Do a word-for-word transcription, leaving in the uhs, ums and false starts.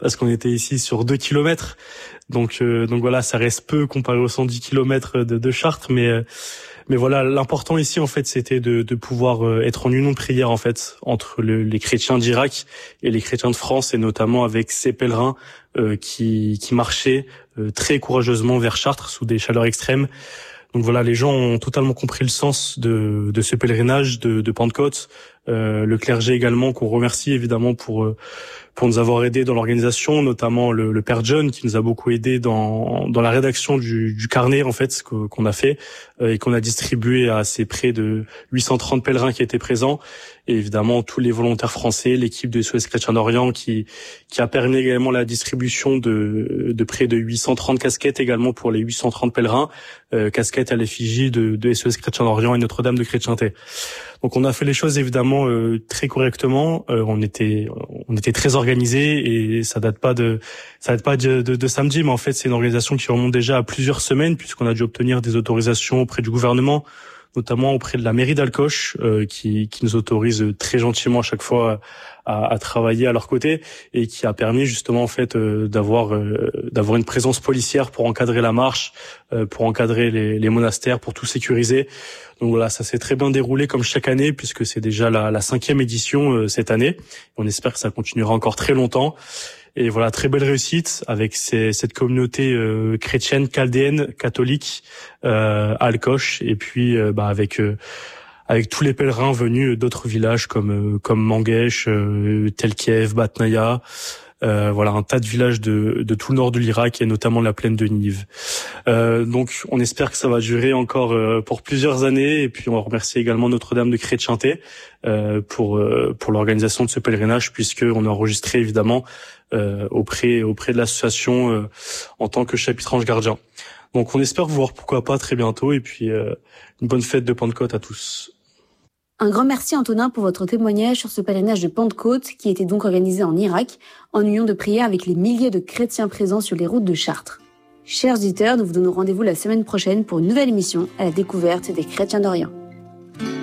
parce qu'on était ici sur deux kilomètres. Donc, euh, donc voilà, ça reste peu comparé aux cent dix kilomètres de, de Chartres, mais euh, mais voilà, l'important ici en fait, c'était de, de pouvoir euh, être en union de prière en fait entre le, les chrétiens d'Irak et les chrétiens de France, et notamment avec ces pèlerins euh, qui qui marchaient euh, très courageusement vers Chartres sous des chaleurs extrêmes. Donc voilà, les gens ont totalement compris le sens de, de ce pèlerinage de, de Pentecôte. Euh, le clergé également, qu'on remercie évidemment pour pour nous avoir aidés dans l'organisation, notamment le, le Père John qui nous a beaucoup aidés dans dans la rédaction du, du carnet en fait que, qu'on a fait euh, et qu'on a distribué à ces près de huit cent trente pèlerins qui étaient présents, et évidemment tous les volontaires français, l'équipe de S O S Chrétien d'Orient qui qui a permis également la distribution de de près de huit cent trente casquettes également pour les huit cent trente pèlerins, euh, casquettes à l'effigie de, de S O S Chrétien d'Orient et Notre-Dame de Chrétienté. Donc on a fait les choses évidemment euh, très correctement. Euh, on était on était très organisé, et ça date pas de ça date pas de, de, de samedi, mais en fait c'est une organisation qui remonte déjà à plusieurs semaines, puisqu'on a dû obtenir des autorisations auprès du gouvernement, notamment auprès de la mairie d'Alcoche, euh, qui qui nous autorise très gentiment à chaque fois à, à travailler à leur côté, et qui a permis justement en fait euh, d'avoir euh, d'avoir une présence policière pour encadrer la marche, euh, pour encadrer les, les monastères, pour tout sécuriser. Donc voilà, ça s'est très bien déroulé comme chaque année, puisque c'est déjà la, la cinquième édition euh, cette année. On espère que ça continuera encore très longtemps. Et voilà, très belle réussite avec ces, cette communauté euh, chrétienne, chaldéenne, catholique euh, à Alcoche, et puis euh, bah, avec euh, avec tous les pèlerins venus d'autres villages comme euh, comme Manguèche, euh, Tel Kiev, Batnaïa. Euh, voilà, un tas de villages de, de tout le nord de l'Irak, et notamment la plaine de Niv. Euh, donc, on espère que ça va durer encore euh, pour plusieurs années, et puis on remercie également Notre-Dame de Chrétienté euh, pour euh, pour l'organisation de ce pèlerinage, puisque on a enregistré évidemment euh, auprès auprès de l'association euh, en tant que chapitre ange gardien. Donc, on espère vous voir pourquoi pas très bientôt, et puis euh, une bonne fête de Pentecôte à tous. Un grand merci Antonin pour votre témoignage sur ce pèlerinage de Pentecôte qui était donc organisé en Irak, en union de prière avec les milliers de chrétiens présents sur les routes de Chartres. Chers auditeurs, nous vous donnons rendez-vous la semaine prochaine pour une nouvelle émission à la découverte des chrétiens d'Orient.